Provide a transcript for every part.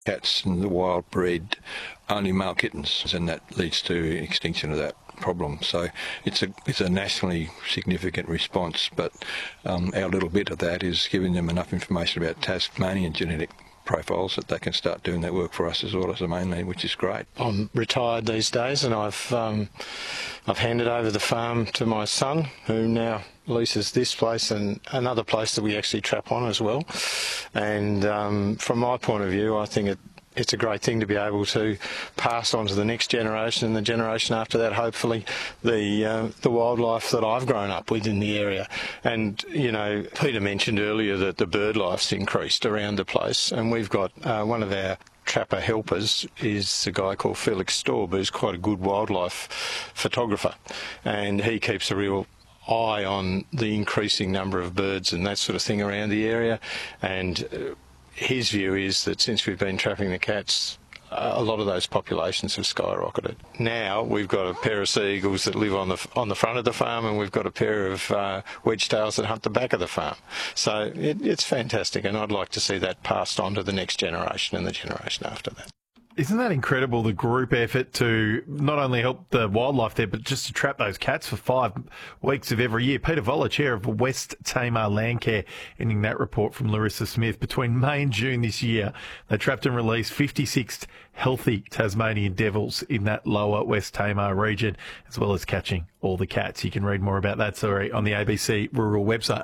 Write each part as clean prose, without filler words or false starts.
cats in the wild breed only male kittens, and that leads to extinction of that problem. So it's a nationally significant response, but our little bit of that is giving them enough information about Tasmanian genetic profiles that they can start doing that work for us as well as the mainland, which is great. I'm retired these days, and I've handed over the farm to my son, who now leases this place and another place that we actually trap on as well. And from my point of view, I think it's a great thing to be able to pass on to the next generation and the generation after that, hopefully, the wildlife that I've grown up with in the area. And, you know, Peter mentioned earlier that the bird life's increased around the place, and we've got one of our trapper helpers is a guy called Felix Staub, who's quite a good wildlife photographer, and he keeps a real eye on the increasing number of birds and that sort of thing around the area. And his view is that since we've been trapping the cats, a lot of those populations have skyrocketed. Now we've got a pair of sea eagles that live on the front of the farm, and we've got a pair of wedge-tails that hunt the back of the farm. So it's fantastic, and I'd like to see that passed on to the next generation and the generation after that. Isn't that incredible, the group effort to not only help the wildlife there, but just to trap those cats for 5 weeks of every year? Peter Voller, chair of West Tamar Landcare, ending that report from Larissa Smith. Between May and June this year, they trapped and released 56 healthy Tasmanian devils in that lower West Tamar region, as well as catching all the cats. You can read more about that story on the ABC Rural website,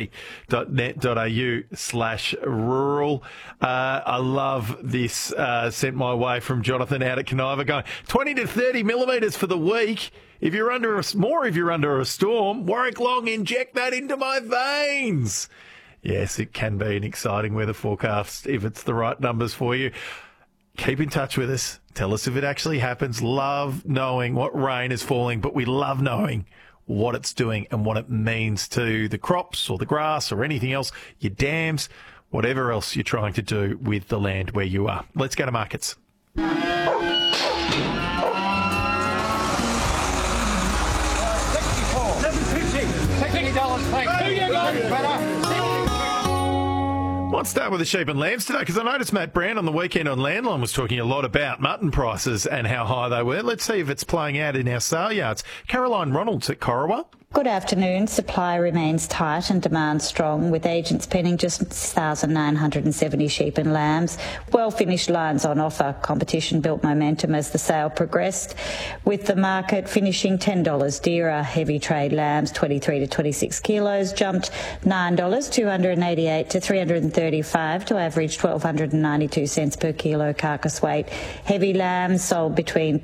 abc.net.au/rural. I love this, sent my way from Jonathan out at Coniva, going 20 to 30 millimetres for the week. If you're under a storm, Warwick Long, inject that into my veins. Yes, it can be an exciting weather forecast if it's the right numbers for you. Keep in touch with us. Tell us if it actually happens. Love knowing what rain is falling, but we love knowing what it's doing and what it means to the crops or the grass or anything else, your dams, whatever else you're trying to do with the land where you are. Let's go to markets. Let's start with the sheep and lambs today, because I noticed Matt Brown on the weekend on Landline was talking a lot about mutton prices and how high they were. Let's see if it's playing out in our sale yards. Caroline Ronalds at Corowa. Good afternoon. Supply remains tight and demand strong, with agents penning just 6,970 sheep and lambs. Well-finished lines on offer. Competition built momentum as the sale progressed, with the market finishing $10 dearer. Heavy trade lambs, 23 to 26 kilos, jumped $9, 288 to 335 to average 1,292 cents per kilo carcass weight. Heavy lambs sold between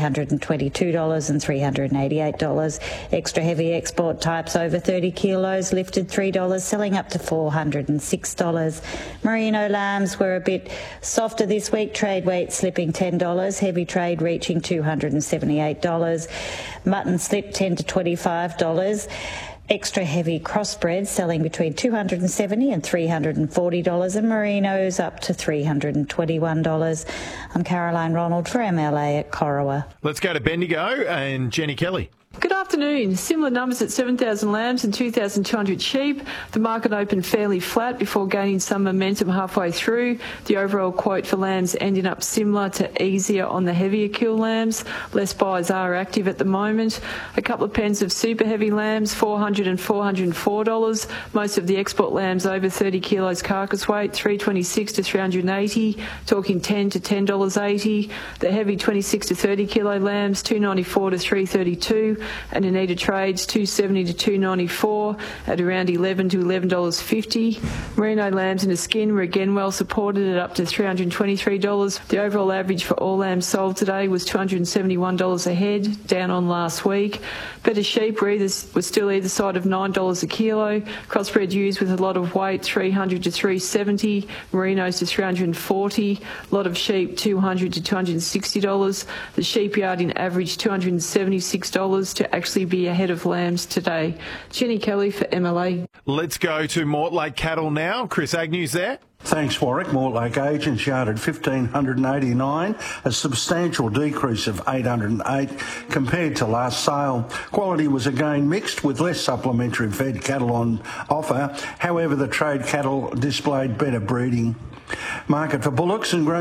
$322 and $388. Extra heavy export types over 30 kilos lifted $3, selling up to $406. Merino lambs were a bit softer this week, trade weight slipping $10, heavy trade reaching $278. Mutton slipped $10 to $25. Extra heavy crossbred selling between $270 and $340, and merinos up to $321. I'm Caroline Ronald for MLA at Corowa. Let's go to Bendigo and Jenny Kelly. Good afternoon. Similar numbers at 7,000 lambs and 2,200 sheep. The market opened fairly flat before gaining some momentum halfway through. The overall quote for lambs ending up similar to easier on the heavier kill lambs. Less buyers are active at the moment. A couple of pens of super heavy lambs, $400 and $404. Most of the export lambs over 30 kilos carcass weight, $326 to $380, talking $10 to $10.80. The heavy 26 to 30 kilo lambs, $294 to $332. And Anita trades $270 to $294 at around $11 to $11.50. Merino lambs in a skin were again well supported at up to $323. The overall average for all lambs sold today was $271 a head, down on last week. Better sheep were still either side of $9 a kilo. Crossbred ewes with a lot of weight, $300 to $370. Merinos to $340. A lot of sheep, $200 to $260. The sheep yarding average $276 to actually be ahead of lambs today. Jenny Kelly for MLA. Let's go to Mortlake Cattle now. Chris Agnew's there. Thanks, Warwick. Mortlake agents yarded 1,589, a substantial decrease of 808 compared to last sale. Quality was again mixed, with less supplementary fed cattle on offer. However, the trade cattle displayed better breeding. Market for bullocks and grown